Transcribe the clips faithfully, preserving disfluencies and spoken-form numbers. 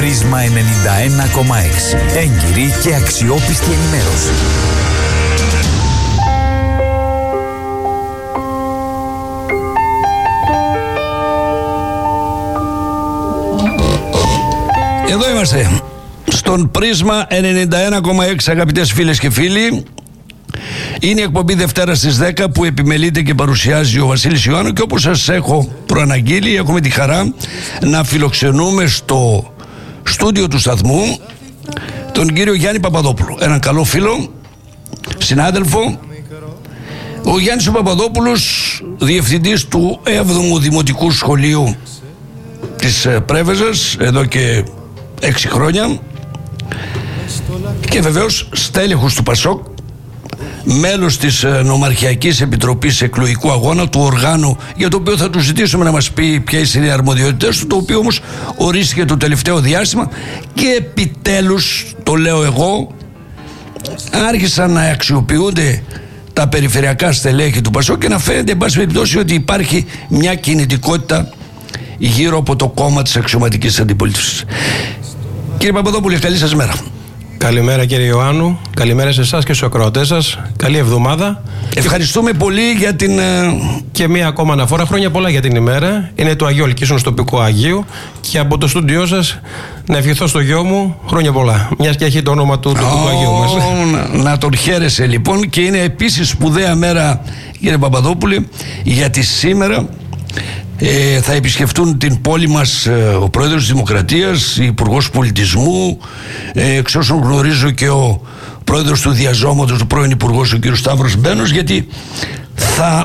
Πρίσμα ενενήντα ένα κόμμα έξι. Έγκυρη και αξιόπιστη ενημέρωση. Εδώ είμαστε στον Πρίσμα ενενήντα ένα κόμμα έξι, αγαπητές φίλες και φίλοι. Είναι η εκπομπή Δευτέρα στις δέκα που επιμελείται και παρουσιάζει ο Βασίλης Ιωάννου, και όπως σας έχω προαναγγείλει, έχουμε τη χαρά να φιλοξενούμε στο στούντιο του σταθμού τον κύριο Γιάννη Παπαδόπουλο, έναν καλό φίλο, συνάδελφο. Ο Γιάννης ο Παπαδόπουλος, διευθυντής του έβδομου Δημοτικού Σχολείου της Πρέβεζας εδώ και έξι χρόνια, και βεβαίως στέλεχος του Πασόκ, μέλος της Νομαρχιακής Επιτροπής Εκλογικού Αγώνα, του οργάνου για το οποίο θα του ζητήσουμε να μας πει ποιες είναι οι αρμοδιότητες του, το οποίο όμως ορίστηκε το τελευταίο διάστημα, και επιτέλους, το λέω εγώ, άρχισαν να αξιοποιούνται τα περιφερειακά στελέχη του Πασόκ και να φαίνεται εν πάση περιπτώσει ότι υπάρχει μια κινητικότητα γύρω από το κόμμα της αξιωματικής αντιπολίτευσης. Κύριε Παπαδόπουλε, καλή σας μέρα. Καλημέρα κύριε Ιωάννου, καλημέρα σε εσάς και στους ακροατές σας. Καλή εβδομάδα. Ευχαριστούμε πολύ για την... Και μία ακόμα αναφορά, χρόνια πολλά για την ημέρα. Είναι το Αγίου Αλκίσωνος τοπικό Αγίου, και από το στούντιό σας να ευχηθώ στο γιο μου χρόνια πολλά, μιας και έχει το όνομα του τοπικού oh, Αγίου μας. Να, να τον χαίρεσαι λοιπόν, και είναι επίσης σπουδαία μέρα, κύριε Παπαδόπουλε, γιατί σήμερα Ε, θα επισκεφτούν την πόλη μας ε, ο Πρόεδρος της Δημοκρατίας, η Υπουργός Πολιτισμού, ε, εξ όσων γνωρίζω και ο Πρόεδρος του Διαζώματος, ο πρώην Υπουργός, ο κ. Σταύρος Μπένος, γιατί θα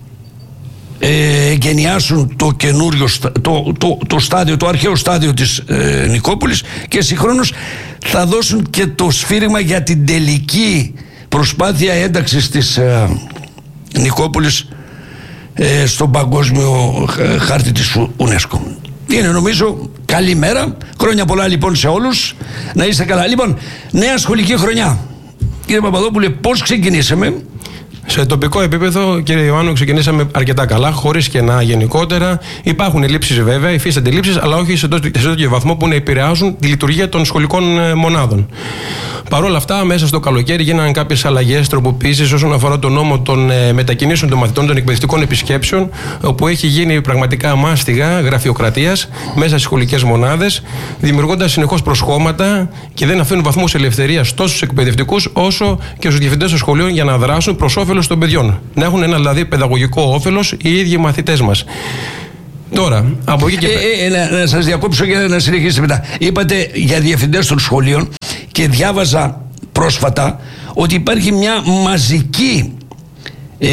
ε, εγκαινιάσουν το καινούριο το, το, το στάδιο, το αρχαίο στάδιο της ε, Νικόπολης, και συγχρόνως θα δώσουν και το σφύριγμα για την τελική προσπάθεια ένταξης της ε, Νικόπολης στον παγκόσμιο χάρτη της UNESCO. Είναι νομίζω καλή μέρα. Χρόνια πολλά λοιπόν σε όλους. Να είστε καλά. Λοιπόν, νέα σχολική χρονιά. Κύριε Παπαδόπουλε, πώς ξεκινήσαμε? Σε τοπικό επίπεδο, κύριε Ιωάννου, ξεκινήσαμε αρκετά καλά, χωρίς κενά γενικότερα. Υπάρχουν ελλείψεις βέβαια, υφίστανται ελλείψεις, αλλά όχι σε τέτοιο βαθμό που να επηρεάζουν τη λειτουργία των σχολικών μονάδων. Παρ' όλα αυτά, μέσα στο καλοκαίρι γίνανε κάποιες αλλαγές, τροποποιήσεις όσον αφορά τον νόμο των ε, μετακινήσεων των μαθητών των εκπαιδευτικών επισκέψεων, όπου έχει γίνει πραγματικά μάστιγα γραφειοκρατίας μέσα στις σχολικές μονάδες, δημιουργώντας συνεχώς προσχώματα και δεν αφήνουν βαθμούς ελευθερίας τόσο στους εκπαιδευτικούς όσο και στους διευθυντές των σχολείων για να δράσουν προς όφελος των παιδιών. Να έχουν ένα δηλαδή παιδαγωγικό όφελος οι ίδιοι μαθητές μας. Τώρα, από εκεί και πέρα. Ε, ε, να, να σας διακόψω και να συνεχίσετε μετά. Είπατε για διευθυντές των σχολείων, και διάβαζα πρόσφατα ότι υπάρχει μια μαζική ε,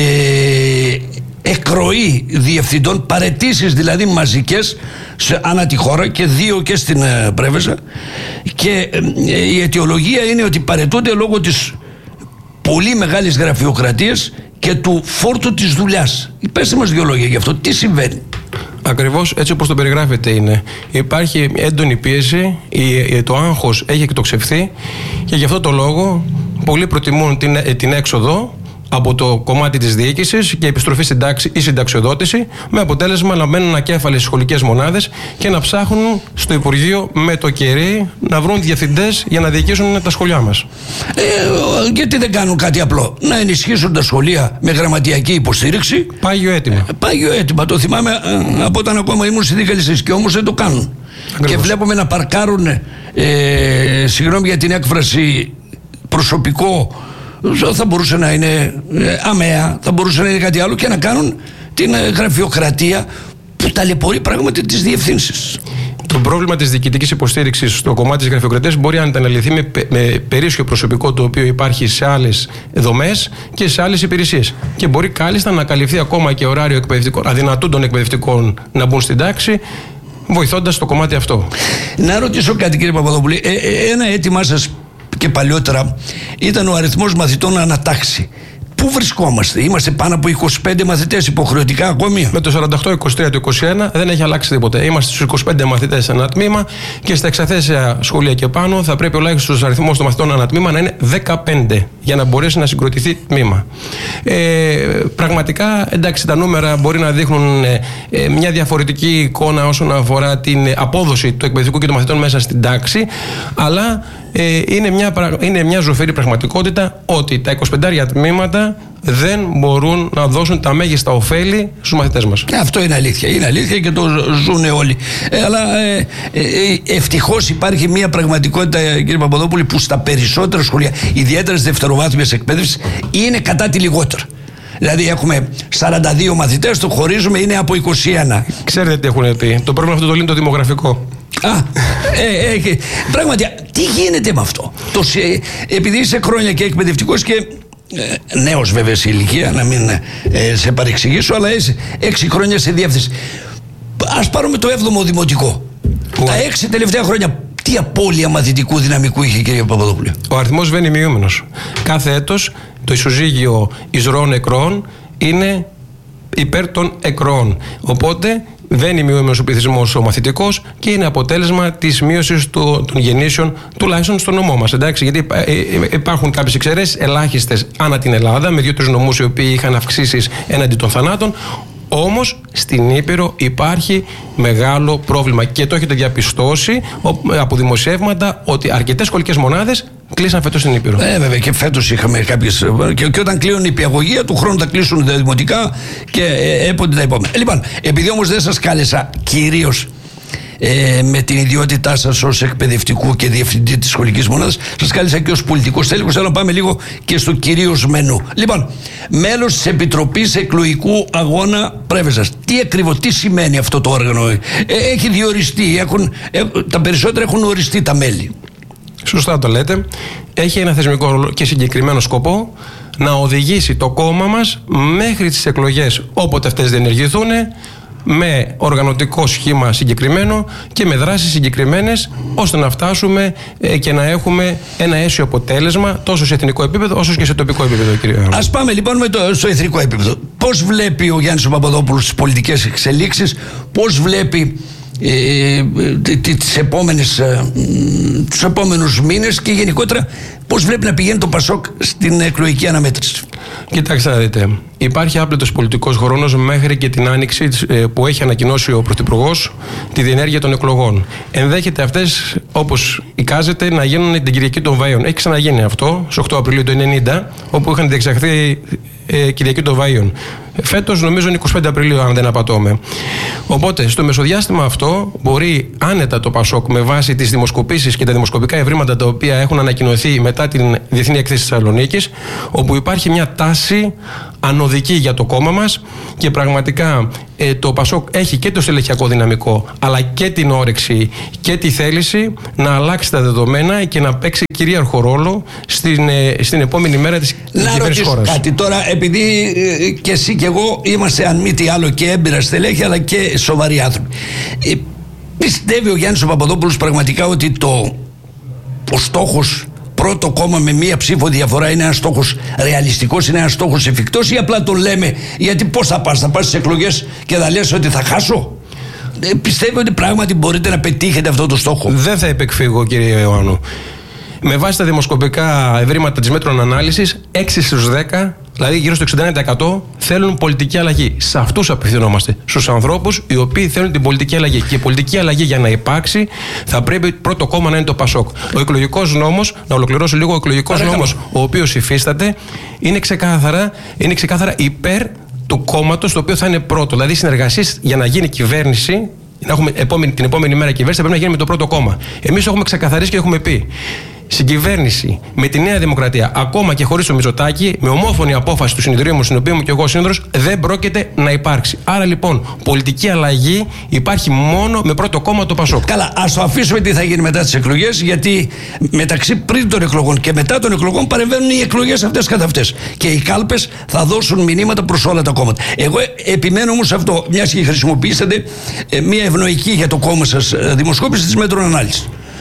εκροή διευθυντών, παραιτήσεις δηλαδή μαζικές σε, ανά τη χώρα, και δύο και στην ε, Πρέβεζα, και ε, η αιτιολογία είναι ότι παραιτούνται λόγω της πολύ μεγάλης γραφειοκρατίας και του φόρτου της δουλειάς. Πέστε μας δύο λόγια γι' αυτό. Τι συμβαίνει? Ακριβώς έτσι όπως το περιγράφεται είναι. Υπάρχει έντονη πίεση, το άγχος έχει εκτοξευθεί, και γι' αυτό το λόγο πολλοί προτιμούν την, την έξοδο από το κομμάτι της διοίκησης και επιστροφή στην τάξη ή συνταξιοδότηση, με αποτέλεσμα να μένουν ακέφαλες στις σχολικές μονάδες και να ψάχνουν στο Υπουργείο με το κερί να βρουν διευθυντές για να διοικήσουν τα σχολιά μας. Ε, γιατί δεν κάνουν κάτι απλό? Να ενισχύσουν τα σχολεία με γραμματιακή υποστήριξη. Πάγιο αίτημα. Ε, πάγιο αίτημα. Το θυμάμαι ε, από όταν ακόμα ήμουν συνδικαλιστής, και όμως δεν το κάνουν. Ακριβώς. Και βλέπουμε να παρκάρουν, ε, συγγνώμη για την έκφραση, προσωπικό. Θα μπορούσε να είναι αμαία, θα μπορούσε να είναι κάτι άλλο, και να κάνουν την γραφειοκρατία που ταλαιπωρεί πράγματι τις διευθύνσεις. Το πρόβλημα της διοικητικής υποστήριξης στο κομμάτι της γραφειοκρατίας μπορεί να αναλυθεί με, με περίσσιο προσωπικό το οποίο υπάρχει σε άλλες δομές και σε άλλες υπηρεσίες. Και μπορεί κάλλιστα να καλυφθεί ακόμα και ωράριο εκπαιδευτικών, αδυνατούν των εκπαιδευτικών να μπουν στην τάξη, βοηθώντας το κομμάτι αυτό. Να ρωτήσω κάτι, κύριε Παπαδόπουλε. Ε, ε, ένα αίτημά σας και παλιότερα ήταν ο αριθμός μαθητών ανατάξει. Πού πού βρισκόμαστε? Είμαστε πάνω από είκοσι πέντε μαθητές υποχρεωτικά ακόμη. Με το σαράντα οκτώ είκοσι τρία του είκοσι ένα δεν έχει αλλάξει τίποτε. Είμαστε στους είκοσι πέντε μαθητές σε ένα τμήμα και στα εξαθέσια σχολεία και πάνω θα πρέπει ο ελάχιστος αριθμός των μαθητών ένα τμήμα να είναι δεκαπέντε για να μπορέσει να συγκροτηθεί τμήμα. Ε, πραγματικά, εντάξει, τα νούμερα μπορεί να δείχνουν ε, ε, μια διαφορετική εικόνα όσον αφορά την απόδοση του εκπαιδευτικού και των μαθητών μέσα στην τάξη, αλλά ε, είναι, μια, είναι μια ζωφερή πραγματικότητα ότι τα είκοσι πέντε τμήματα δεν μπορούν να δώσουν τα μέγιστα ωφέλη στους μαθητές μας. Αυτό είναι αλήθεια. Είναι αλήθεια και το ζουν όλοι. Ε, αλλά ε, ε, ευτυχώς υπάρχει μια πραγματικότητα, κύριε Παπαδόπουλε, που στα περισσότερα σχολεία, ιδιαίτερα στη δευτεροβάθμιας εκπαίδευση, είναι κατά τη λιγότερα. Δηλαδή έχουμε σαράντα δύο μαθητές, το χωρίζουμε, είναι από είκοσι ένα. Ξέρετε τι έχουν πει? Το πρόβλημα αυτό το λύνει το δημογραφικό. Α, ε, ε, πράγματι, τι γίνεται με αυτό? Το, ε, επειδή είσαι χρόνια και εκπαιδευτικός και ε, νέος βέβαια σε ηλικία, να μην ε, σε παρεξηγήσω, αλλά είσαι έξι χρόνια σε διεύθυνση. Ας πάρουμε το έβδομο δημοτικό. Wow. Τα έξι τελευταία χρόνια, τι απώλεια μαθητικού δυναμικού είχε, κύριε Παπαδόπουλε? Ο αριθμός βαίνει μειούμενος. Κάθε έτος το ισοζύγιο εισρώων εκροών είναι υπέρ των εκροών. Οπότε βαίνει μειούμενος ο πληθυσμός ο μαθητικός και είναι αποτέλεσμα της μείωσης του, των γεννήσεων, τουλάχιστον στο νομό μας. Εντάξει, γιατί υπάρχουν κάποιες εξαιρέσεις ελάχιστες ανά την Ελλάδα, με δύο-τρεις νομούς οι οποίοι είχαν αυξήσεις έναντι των θανάτων. Όμως στην Ήπειρο υπάρχει μεγάλο πρόβλημα και το έχετε διαπιστώσει από δημοσιεύματα ότι αρκετές σχολικές μονάδες κλείσαν φέτος στην Ήπειρο. Ε, βέβαια, και φέτος είχαμε κάποιες. Και, και όταν κλείνουν η πιαγωγία, του χρόνου θα κλείσουν τα δημοτικά και ε, έποτε τα επόμενα. Λοιπόν, επειδή όμως δεν σας κάλεσα κυρίως Ε, με την ιδιότητά σας ως εκπαιδευτικού και διευθυντή της σχολικής μονάδας, σας κάλεσα και ως πολιτικός τέλικος. Θέλω να πάμε λίγο και στο κυρίως μενού. Λοιπόν, μέλος της Επιτροπής Εκλογικού Αγώνα Πρέβεζας. Τι ακριβώς, τι σημαίνει αυτό το όργανο? Ε, έχει διοριστεί, έχουν, ε, τα περισσότερα έχουν οριστεί τα μέλη. Σωστά το λέτε. Έχει ένα θεσμικό και συγκεκριμένο σκοπό να οδηγήσει το κόμμα μας μέχρι τις εκλογές, όποτε αυτές διενεργηθούν, με οργανωτικό σχήμα συγκεκριμένο και με δράσεις συγκεκριμένες, ώστε να φτάσουμε ε, και να έχουμε ένα αίσιο αποτέλεσμα τόσο σε εθνικό επίπεδο όσο και σε τοπικό επίπεδο, κύριε. Ας πάμε λοιπόν με το, στο εθνικό επίπεδο. Πώς βλέπει ο Γιάννης ο Παπαδόπουλος τις πολιτικές εξελίξεις, πώς βλέπει ε, τις επόμενες, ε, τους επόμενους μήνες και γενικότερα πώς βλέπει να πηγαίνει το Πασόκ στην εκλογική αναμέτρηση? Κοιτάξτε να δείτε. Υπάρχει άπλετος πολιτικός χρόνος μέχρι και την άνοιξη που έχει ανακοινώσει ο Πρωθυπουργός τη διενέργεια των εκλογών. Ενδέχεται αυτές, όπως εικάζεται, να γίνουν την Κυριακή των Βαΐων. Έχει ξαναγίνει αυτό στις οκτώ Απριλίου του ενενήντα, όπου είχαν διεξαχθεί ε, Κυριακή των Βαΐων. Φέτος νομίζω είναι είκοσι πέντε Απριλίου, αν δεν απατώμε. Οπότε στο μεσοδιάστημα αυτό μπορεί άνετα το Πασόκ, με βάση τις δημοσκοπήσεις και τα δημοσκοπικά ευρήματα τα οποία έχουν ανακοινωθεί μετά την Διεθνή Έκθεση της Θεσσαλονίκης, όπου υπάρχει μια τάση ανωδική για το κόμμα μας και πραγματικά ε, το Πασόκ έχει και το στελεχειακό δυναμικό, αλλά και την όρεξη και τη θέληση να αλλάξει τα δεδομένα και να παίξει κυρίαρχο ρόλο στην, ε, στην επόμενη μέρα της κυβέρνησης χώρας. Να κάτι τώρα, επειδή ε, και εσύ και εγώ είμαστε αν μη τι άλλο και έμπειρα στελέχη, αλλά και σοβαροί άνθρωποι. Ε, πιστεύει ο Γιάννης ο Παπαδόπουλος πραγματικά ότι το, ο στόχος πρώτο κόμμα με μία ψήφο διαφορά είναι ένας στόχος ρεαλιστικός, είναι ένας στόχος εφικτός, ή απλά το λέμε γιατί πώς θα πας, θα πας στις εκλογές και θα λες ότι θα χάσω? Ε, πιστεύω ότι πράγματι μπορείτε να πετύχετε αυτό το στόχο? Δεν θα επεκφύγω, κύριε Ιωάννου. Με βάση τα δημοσκοπικά ευρήματα της Μέτρων Ανάλυσης, έξι στους δέκα, δηλαδή γύρω στο εξήντα εννέα τοις εκατό, θέλουν πολιτική αλλαγή. Σε αυτούς απευθυνόμαστε. Στους ανθρώπους οι οποίοι θέλουν την πολιτική αλλαγή. Και η πολιτική αλλαγή, για να υπάρξει, θα πρέπει πρώτο κόμμα να είναι το Πασόκ. Ο εκλογικός νόμος, να ολοκληρώσω λίγο, ο εκλογικός νόμος, ο οποίος υφίσταται, είναι ξεκάθαρα, είναι ξεκάθαρα υπέρ του κόμματος το οποίο θα είναι πρώτο. Δηλαδή, συνεργασίες για να γίνει κυβέρνηση. Να έχουμε επόμενη, την επόμενη μέρα κυβέρνηση θα πρέπει να γίνει με το πρώτο κόμμα. Εμείς έχουμε ξεκαθαρίσει και έχουμε πει: συγκυβέρνηση με τη Νέα Δημοκρατία, ακόμα και χωρίς το Μητσοτάκη, με ομόφωνη απόφαση του συνεδρίου μου, στην οποία είμαι και εγώ σύνδρος, δεν πρόκειται να υπάρξει. Άρα λοιπόν, πολιτική αλλαγή υπάρχει μόνο με πρώτο κόμμα το Πασόκ. Καλά, ας το αφήσουμε τι θα γίνει μετά τις εκλογές, γιατί μεταξύ πριν των εκλογών και μετά των εκλογών παρεμβαίνουν οι εκλογές αυτές καθ' αυτές. Και οι κάλπες θα δώσουν μηνύματα προς όλα τα κόμματα. Εγώ επιμένω όμως αυτό, μιας και χρησιμοποιήσατε μια ευνοϊκή για το κόμμα σας δημοσκόπηση της Μέτρων Ανάλυσης.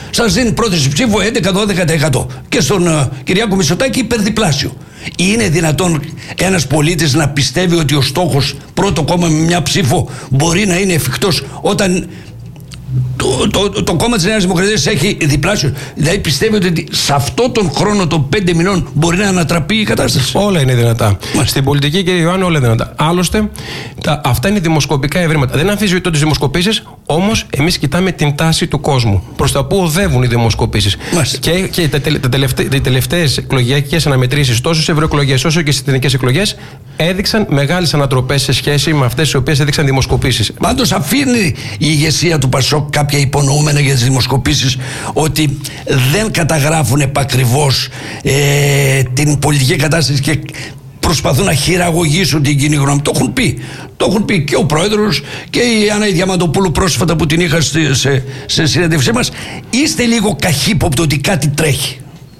Σας δίνει πρώτη ψήφο έντεκα με δώδεκα τοις εκατό και στον uh, Κυριάκο Μητσοτάκη υπερδιπλάσιο. Είναι δυνατόν ένας πολίτης να πιστεύει ότι ο στόχος πρώτο κόμμα με μια ψήφο μπορεί να είναι εφικτός όταν το, το, το, το κόμμα της Νέας Δημοκρατίας έχει διπλάσιο? Δηλαδή πιστεύει ότι σε αυτό τον χρόνο των πέντε μηνών μπορεί να ανατραπεί η κατάσταση? Όλα είναι δυνατά. Μα. Στην πολιτική, κύριε Ιωάννη, όλα είναι δυνατά. Άλλωστε, τα, αυτά είναι δημοσκοπικά ευρήματα. Δεν αμφισβητώ τις δημοσκοπήσεις, όμως εμείς κοιτάμε την τάση του κόσμου. Προς τα που οδεύουν οι δημοσκοπήσεις. Και, και τα, τα, τελευταί, οι τελευταίες εκλογικές αναμετρήσεις, τόσο σε ευρωεκλογές όσο και στις εθνικές εκλογές, έδειξαν μεγάλες ανατροπές σε σχέση με αυτές τις οποίες έδειξαν δημοσκοπήσεις. Πάντως αφήνει η ηγεσία του Πασόκ κάποια υπονοούμενα για τις δημοσκοπήσεις ότι δεν καταγράφουν επακριβώς ε, την πολιτική κατάσταση και προσπαθούν να χειραγωγήσουν την κοινή γνώμη. Το έχουν πει. Το έχουν πει και ο πρόεδρος και η Άννα Διαμαντοπούλου πρόσφατα που την είχα σε, σε, σε συνέντευξή μας. Είστε λίγο καχύποπτοι ότι κάτι τρέχει?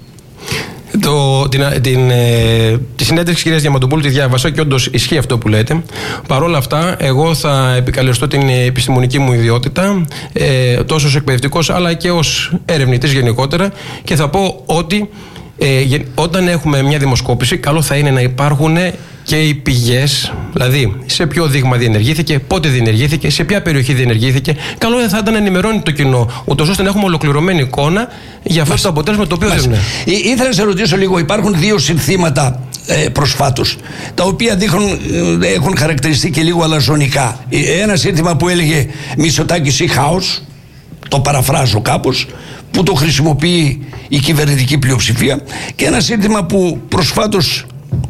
Το, την, την, ε, τη συνέντευξη της κυρίας Διαμαντοπούλου τη διάβασα και όντως ισχύει αυτό που λέτε. Παρ' όλα αυτά, εγώ θα επικαλεστώ την επιστημονική μου ιδιότητα, ε, τόσο ως εκπαιδευτικός αλλά και ως ερευνητής γενικότερα, και θα πω ότι ε, όταν έχουμε μια δημοσκόπηση, καλό θα είναι να υπάρχουν και οι πηγές, δηλαδή σε ποιο δείγμα διενεργήθηκε, πότε διενεργήθηκε, σε ποια περιοχή διενεργήθηκε. Καλό θα ήταν να ενημερώνει το κοινό, ούτως ώστε να έχουμε ολοκληρωμένη εικόνα για αυτό το αποτέλεσμα το οποίο δεν είναι. Ήθελα να σε ρωτήσω λίγο, υπάρχουν δύο συνθήματα ε, προσφάτως, τα οποία δείχνουν, ε, έχουν χαρακτηριστεί και λίγο αλαζονικά. Ένα σύνθημα που έλεγε Μητσοτάκης ή χάος, το παραφράζω κάπως, που το χρησιμοποιεί η κυβερνητική πλειοψηφία, και ένα σύνθημα που προσφάτως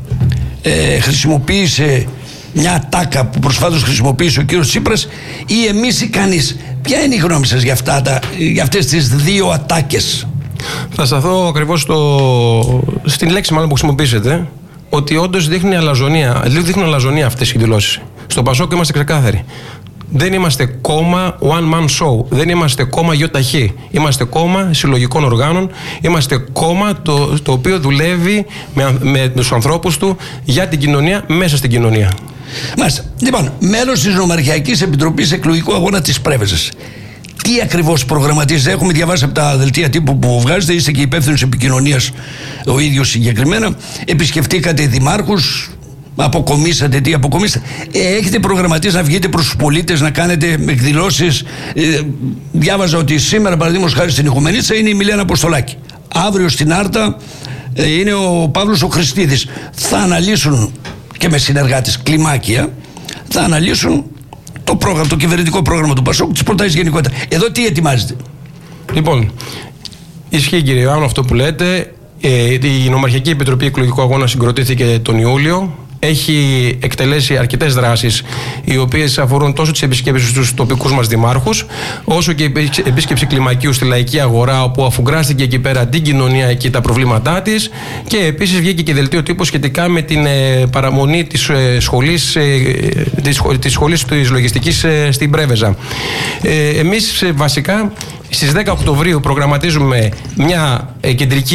Ε, χρησιμοποίησε μια ατάκα που προσφάτως χρησιμοποίησε ο κύριος Τσίπρας, ή εμείς ή κανείς. Ποια είναι η γνώμη σας για, αυτά, τα, για αυτές τις δύο ατάκες? Θα σταθώ ακριβώς στο, στην λέξη μάλλον που χρησιμοποιήσετε, ότι όντως δείχνει αλαζονία, δείχνουν αλαζονία αυτές οι δηλώσεις. Στο Πασόκ είμαστε ξεκάθαροι. Δεν είμαστε κόμμα one man show. Δεν είμαστε κόμμα γιοταχή. Είμαστε κόμμα συλλογικών οργάνων. Είμαστε κόμμα το, το οποίο δουλεύει με, με τους ανθρώπους του για την κοινωνία, μέσα στην κοινωνία. Μάλιστα. Λοιπόν, μέλος της Νομαρχιακής Επιτροπής Εκλογικού Αγώνα της Πρέβεζας. Τι ακριβώς προγραμματίζετε? Έχουμε διαβάσει από τα δελτία τύπου που βγάζετε, είστε και υπεύθυνος επικοινωνίας ο ίδιος συγκεκριμένα. Επισκεφτήκατε δημάρχους, αποκομίσατε, τι αποκομίσατε? Ε, έχετε προγραμματίσει να βγείτε προς τους πολίτες, να κάνετε εκδηλώσεις? Ε, διάβαζα ότι σήμερα, παραδείγματος χάρη, στην Ιχουμενίτσα είναι η Μιλένα Αποστολάκη. Αύριο στην Άρτα ε, είναι ο Παύλος ο Χριστίδης. Θα αναλύσουν, και με συνεργάτες κλιμάκια, θα αναλύσουν το πρόγραμμα, το κυβερνητικό πρόγραμμα του Πασόκ, τις προτάσεις γενικότερα. Εδώ τι ετοιμάζετε? Λοιπόν, ισχύει, κύριε Ιωάννου, αυτό που λέτε. Ε, η Νομαρχιακή Επιτροπή Εκλογικού Αγώνα συγκροτήθηκε τον Ιούλιο. Έχει εκτελέσει αρκετές δράσεις, οι οποίες αφορούν τόσο τις επισκέψεις στους τοπικούς μας δημάρχους, όσο και η επίσκεψη κλιμακίου στη Λαϊκή Αγορά, όπου αφουγκράστηκε εκεί πέρα την κοινωνία και τα προβλήματά της, και επίσης βγήκε και δελτίο τύπου σχετικά με την ε, παραμονή της, ε, σχολής, ε, της, της σχολής της λογιστικής ε, στην Πρέβεζα. Ε, εμείς ε, βασικά στις δέκα Οκτωβρίου προγραμματίζουμε μια ε, κεντρική